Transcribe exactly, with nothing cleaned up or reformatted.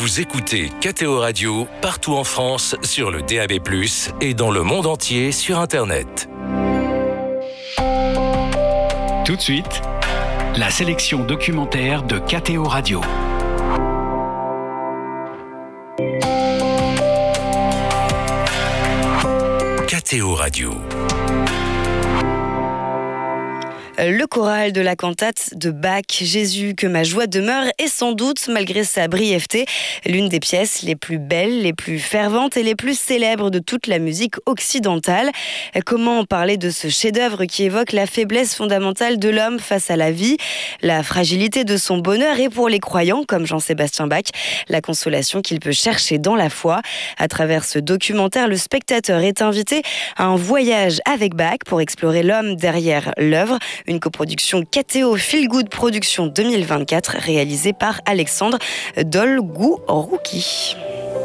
Vous écoutez K T O Radio partout en France sur le D A B plus, et dans le monde entier sur Internet. Tout de suite, la sélection documentaire de K T O Radio. K T O Radio. Le choral de la cantate de Bach, Jésus, que ma joie demeure, est sans doute, malgré sa brièveté, l'une des pièces les plus belles, les plus ferventes et les plus célèbres de toute la musique occidentale. Comment parler de ce chef-d'œuvre qui évoque la faiblesse fondamentale de l'homme face à la vie, la fragilité de son bonheur et, pour les croyants, comme Jean-Sébastien Bach, la consolation qu'il peut chercher dans la foi. À travers ce documentaire, le spectateur est invité à un voyage avec Bach pour explorer l'homme derrière l'œuvre. Une coproduction K T O Feel Good Production deux mille vingt-quatre réalisée par Alexandre Dolgourouki.